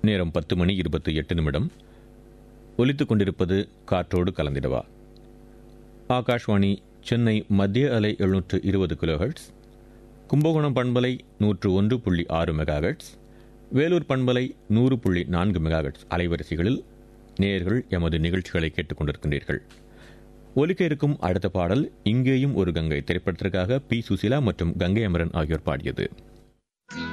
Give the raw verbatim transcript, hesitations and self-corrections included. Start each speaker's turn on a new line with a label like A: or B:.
A: நேரம் பத்து மணி இருபத்தி எட்டு நிமிடம். ஒலித்துக் கொண்டிருப்பது காற்றோடு கலந்திடவா. ஆகாஷ்வாணி சென்னை மத்திய அலை எழுநூற்று இருபது கிலோஹெர்ட்ஸ், கும்பகோணம் பண்பலை நூற்று ஒன்று புள்ளி ஆறு மெகாஹெர்ட்ஸ், வேலூர் பண்பலை நூறு புள்ளி நான்கு மெகாஹெர்ட்ஸ் அலைவரிசைகளில் நேயர்கள் எமது நிகழ்ச்சிகளை கேட்டுக் கொண்டிருக்கின்றீர்கள். ஒலிக்க இருக்கும் அடுத்த பாடல் இங்கேயும் ஒரு கங்கை திரைப்படத்திற்காக பி சுசிலா மற்றும் கங்கை அமரன் ஆகியோர் பாடியது.